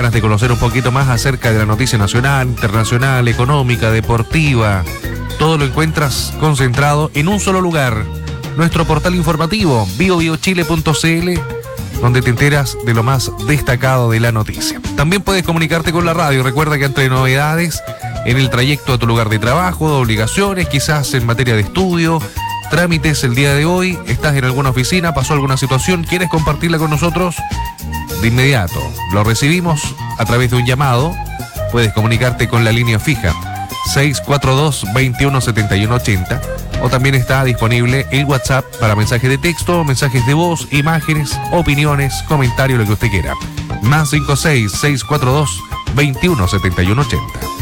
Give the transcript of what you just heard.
ganas de conocer un poquito más acerca de la noticia nacional, internacional, económica, deportiva, todo lo encuentras concentrado en un solo lugar. Nuestro portal informativo, biobiochile.cl, donde te enteras de lo más destacado de la noticia. También puedes comunicarte con la radio. Recuerda que entre novedades en el trayecto a tu lugar de trabajo, de obligaciones, quizás en materia de estudio, trámites el día de hoy, estás en alguna oficina, pasó alguna situación, quieres compartirla con nosotros, de inmediato lo recibimos a través de un llamado. Puedes comunicarte con la línea fija 642-217180, o también está disponible el WhatsApp para mensajes de texto, mensajes de voz, imágenes, opiniones, comentarios, lo que usted quiera. +56-642-217180.